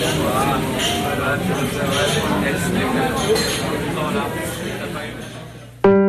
哇，这个是我的 X 那个，到了。